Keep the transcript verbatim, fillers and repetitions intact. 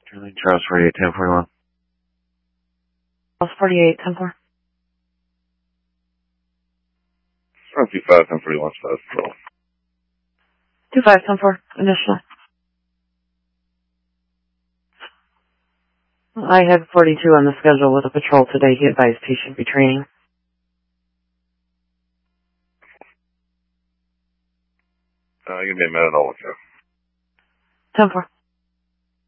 Charlie Charles forty-eight, ten forty-one. Charles forty-eight, ten four. two five, ten forty-one, five patrol. two five, ten four, initial. I had forty-two on the schedule with a patrol today. He advised he should be training. Uh, give me a minute, I'll look at it. ten four.